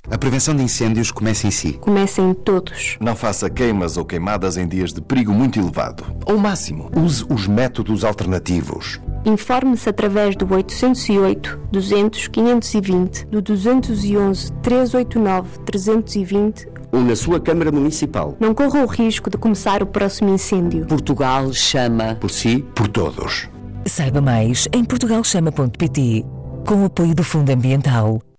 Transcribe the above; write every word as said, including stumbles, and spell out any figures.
A prevenção de incêndios começa em si. Começa em todos. Não faça queimas ou queimadas em dias de perigo muito elevado. Ao máximo, use os métodos alternativos. Informe-se através do oitocentos e oito, duzentos, quinhentos e vinte, do duzentos e onze, trezentos e oitenta e nove, trezentos e vinte ou na sua Câmara Municipal. Não corra o risco de começar o próximo incêndio. Portugal chama. Por si, por todos. Saiba mais em portugal chama ponto pt, com o apoio do Fundo Ambiental.